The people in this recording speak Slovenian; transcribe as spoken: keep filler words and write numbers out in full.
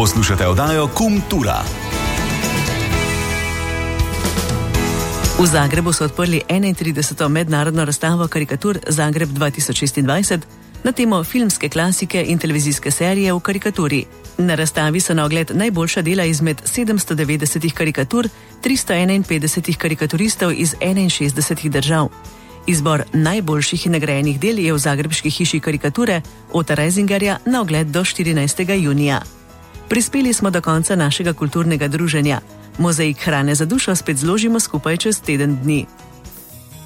Poslušate oddajo Kultura. V Zagrebu so odprli enaintrideseto mednarodno razstavo karikatur Zagreb dva tisoč šestindvajset na temo filmske klasike in televizijske serije v karikaturi. Na razstavi so na ogled najboljša dela izmed sedemsto devetdesetih karikatur tristo enainpetdesetih karikaturistov iz enainšestdesetih držav. Izbor najboljših in nagrajenih del je v zagrebški hiši karikature Ota Reisingerja na ogled do štirinajstega junija. Prispeli smo do konca našega kulturnega druženja. Mozaik hrane za dušo spet zložimo skupaj čez teden dni.